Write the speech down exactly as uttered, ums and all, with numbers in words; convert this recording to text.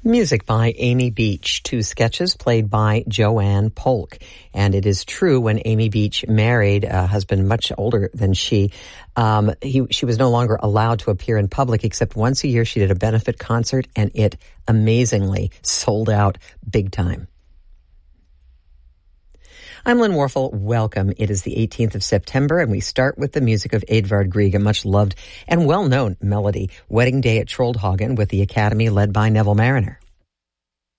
Music by Amy Beach, two sketches played by Joanne Polk. And it is true, when Amy Beach married a husband much older than she, um, he, she was no longer allowed to appear in public, except once a year she did a benefit concert, and it amazingly sold out big time. I'm Lynn Warfel. Welcome. It is the eighteenth of September, and we start with the music of Edvard Grieg, a much-loved and well-known melody, Wedding Day at Troldhagen with the Academy led by Neville Mariner.